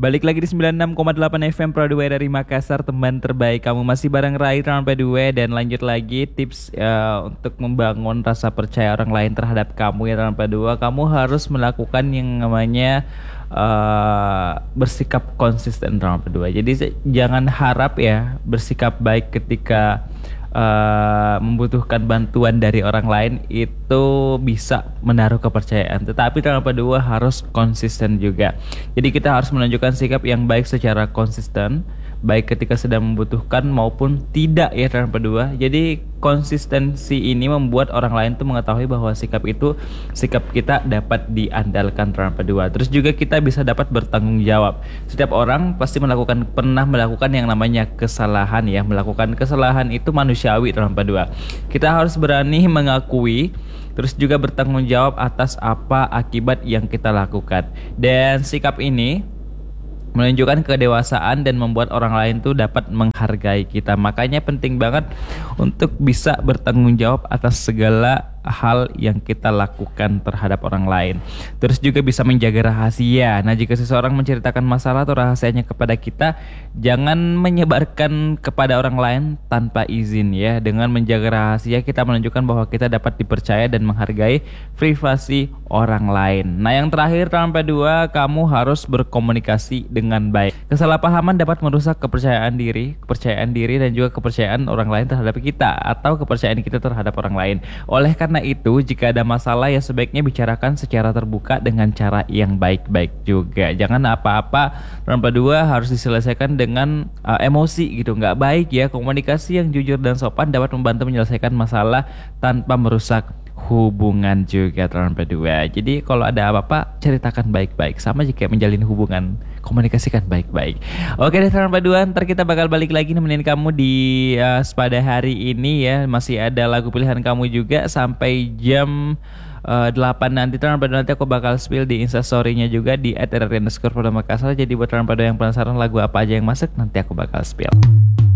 Balik lagi di 96,8 FM Pradua dari Makassar, teman terbaik. Kamu masih bareng Rai Teman Pradua, dan lanjut lagi tips untuk membangun rasa percaya orang lain terhadap kamu ya Teman Pradua. Kamu harus melakukan yang namanya bersikap konsisten Teman Pradua. Jadi jangan harap ya bersikap baik ketika membutuhkan bantuan dari orang lain itu bisa menaruh kepercayaan, tetapi dalam kedua harus konsisten juga. Jadi kita harus menunjukkan sikap yang baik secara konsisten, baik ketika sedang membutuhkan maupun tidak ya dalam kedua. Jadi konsistensi ini membuat orang lain tuh mengetahui bahwa sikap kita dapat diandalkan dalam kedua. Terus juga kita bisa dapat bertanggung jawab. Setiap orang pasti pernah melakukan yang namanya kesalahan ya. Melakukan kesalahan itu manusiawi dalam kedua. Kita harus berani mengakui, terus juga bertanggung jawab atas apa akibat yang kita lakukan. Dan sikap ini menunjukkan kedewasaan dan membuat orang lain tuh dapat menghargai kita. Makanya penting banget untuk bisa bertanggung jawab atas segala hal yang kita lakukan terhadap orang lain. Terus juga bisa menjaga rahasia. Nah, jika seseorang menceritakan masalah atau rahasianya kepada kita, jangan menyebarkan kepada orang lain tanpa izin ya. Dengan menjaga rahasia, kita menunjukkan bahwa kita dapat dipercaya dan menghargai privasi orang lain. Nah, yang terakhir tanpa dua, kamu harus berkomunikasi dengan baik. Kesalahpahaman dapat merusak kepercayaan diri dan juga kepercayaan orang lain terhadap kita, atau kepercayaan kita terhadap orang lain. Oleh karena itu, jika ada masalah ya sebaiknya bicarakan secara terbuka dengan cara yang baik-baik juga. Jangan apa-apa tanpa dua harus diselesaikan dengan emosi gitu. Nggak baik ya. Komunikasi yang jujur dan sopan dapat membantu menyelesaikan masalah tanpa merusak hubungan juga teman berdua. Jadi kalau ada apa-apa ceritakan baik-baik, sama jika menjalin hubungan, komunikasikan baik-baik. Oke deh teman berdua, ntar kita bakal balik lagi nemenin kamu di pada hari ini ya. Masih ada lagu pilihan kamu juga sampai jam 8 nanti teman berdua. Nanti aku bakal spill di instastory-nya juga di @rr_Makassar. Jadi buat teman berdua yang penasaran lagu apa aja yang masuk, nanti aku bakal spill.